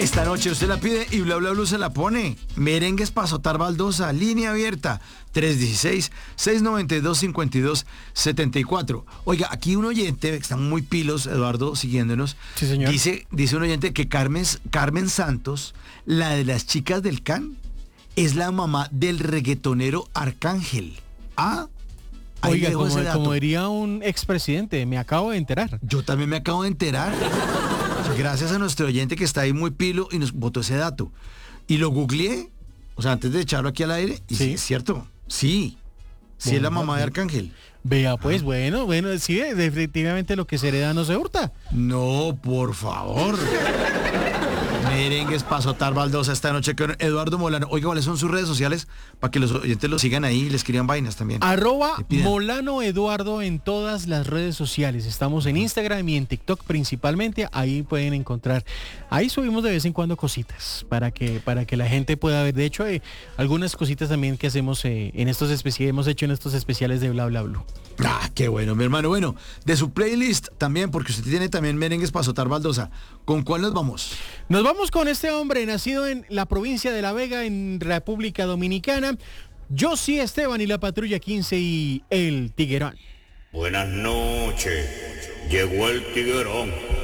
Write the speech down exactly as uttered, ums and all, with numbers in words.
Esta noche usted la pide y Bla Bla Blue se la pone. Merengues para azotar baldosa, línea abierta, tres uno seis, seis nueve dos, cinco dos siete cuatro. Oiga, aquí un oyente, están muy pilos, Eduardo, siguiéndonos. Sí, señor. Dice, dice un oyente que Carmen, Carmen Santos, la de las chicas del Can, es la mamá del reggaetonero Arcángel. Ah, ahí Oiga, dejo como, ese dato. como diría un expresidente, me acabo de enterar. Yo también me acabo de enterar. Gracias a nuestro oyente que está ahí muy pilo y nos botó ese dato. Y lo googleé, o sea, antes de echarlo aquí al aire, y ¿Sí? sí, es cierto, sí, sí Bueno, es la mamá de bien. Arcángel. Vea, pues, bueno, bueno, sí, definitivamente lo que se hereda no se hurta. No, por favor. Merengues para azotar baldosa esta noche con Eduardo Molano. Oiga, ¿cuáles son sus redes sociales? Para que los oyentes lo sigan ahí y le escriban vainas también. Arroba Le pidan. Molano Eduardo en todas las redes sociales. Estamos en Instagram y en TikTok principalmente. Ahí pueden encontrar. Ahí subimos de vez en cuando cositas para que para que la gente pueda ver. De hecho, hay algunas cositas también que hacemos eh, en estos especiales, hemos hecho en estos especiales de Bla Bla Blue. Ah, qué bueno, mi hermano. Bueno, de su playlist también, porque usted tiene también merengues para azotar baldosa. ¿Con cuál nos vamos? Nos vamos con este hombre nacido en la provincia de La Vega, en República Dominicana. Josie Esteban y la Patrulla quince y El Tiguerón. Buenas noches, llegó el tiguerón.